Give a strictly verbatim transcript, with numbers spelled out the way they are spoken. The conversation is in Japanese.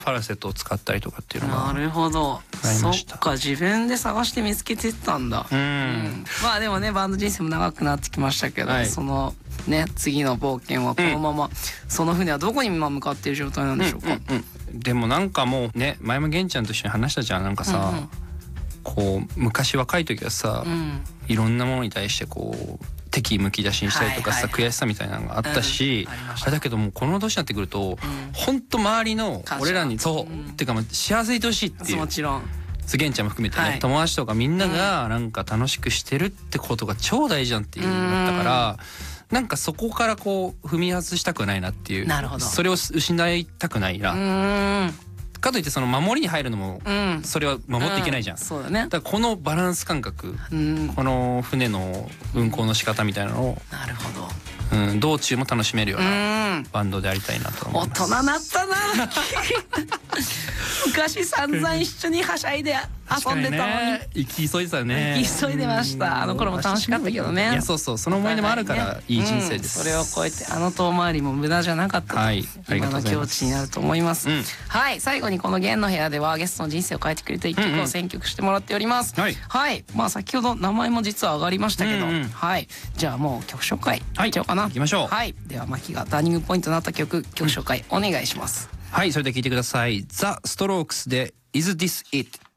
ファルセットを使ったりとかっていうのがなるほど。 ありました。 そっか、自分で探して見つけてったんだ。 うん、 うん、まあでもねバンド人生も長くなってきましたけど、はい、そのね次の冒険はこのまま、うん、その船はどこに今向かっている状態なんでしょうか。うんうんうん、でもなんかもうね前も玄ちゃんと一緒に話したじゃん。なんかさ、うんうん、こう昔若い時はさ、うん、いろんなものに対してこう敵むき出しにしたりとかさ、はいはいはい、悔しさみたいなのがあったし、うん、あ, あれだけどもこの年になってくると、うん、ほんと周りの俺らにそう、うん、っていうかまあ幸せいてほしいっていう、 もちろん玄ちゃんも含めてね、はい、友達とかみんながなんか楽しくしてるってことが超大事じゃんっていうのだったから、うん、なんかそこからこう踏み外したくないなっていう。 なるほど。 それを失いたくないな。うんかといってその守りに入るのもそれは守っていけないじゃん、 うんうん、そうだね。 だからこのバランス感覚、うん、この船の運航の仕方みたいなのを、 なるほど、 うん、道中も楽しめるようなバンドでありたいなと思います。 大人なったな昔散々一緒にはしゃいで遊んでたのに、 ね、生き急いでたね。 生き急いでました。あの頃も楽しかったけどね。 いやそうそう、その思い出もあるからいい人生です、 うん、それを超えてあの遠回りも無駄じゃなかったと、はい、今の境地になると思います、うん、はい。最後にこの弦の部屋ではゲストの人生を変えてくれた一曲を選曲してもらっております、うんうん、はい、はい。まあ先ほど名前も実は上がりましたけど、うんうん、はい。じゃあもう曲紹介いっちゃおうかな。 行きましょう。 はい。ではマキがターニングポイントとなった曲曲紹介お願いします、 うん、はい。それで聴いてください。ザ・ストロークスで Is This It。